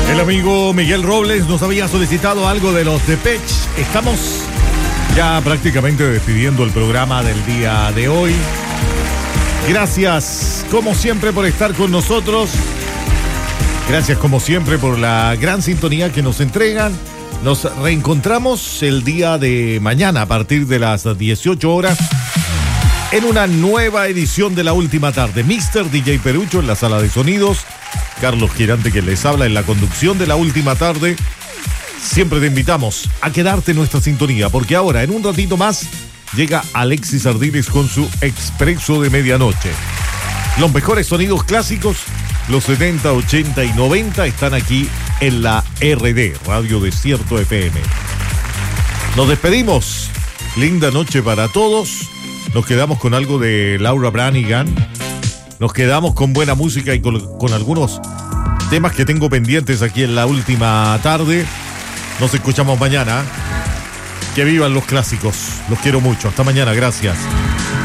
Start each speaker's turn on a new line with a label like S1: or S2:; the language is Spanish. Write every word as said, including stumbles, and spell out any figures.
S1: El amigo Miguel Robles nos había solicitado algo de los Depeche. Estamos ya prácticamente despidiendo el programa del día de hoy. Gracias, como siempre, por estar con nosotros. Gracias, como siempre, por la gran sintonía que nos entregan. Nos reencontramos el día de mañana a partir de las dieciocho horas en una nueva edición de La Última Tarde. míster D J Perucho en la sala de sonidos. Carlos Girante, que les habla en la conducción de La Última Tarde. Siempre te invitamos a quedarte en nuestra sintonía, porque ahora, en un ratito más, llega Alexis Ardiles con su Expreso de Medianoche. Los mejores sonidos clásicos, los setenta, ochenta y noventa, están aquí en la R D, Radio Desierto F M. Nos despedimos. Linda noche para todos. Nos quedamos con algo de Laura Branigan. Nos quedamos con buena música y con, con algunos temas que tengo pendientes aquí en La Última Tarde. Nos escuchamos mañana. Que vivan los clásicos. Los quiero mucho. Hasta mañana. Gracias.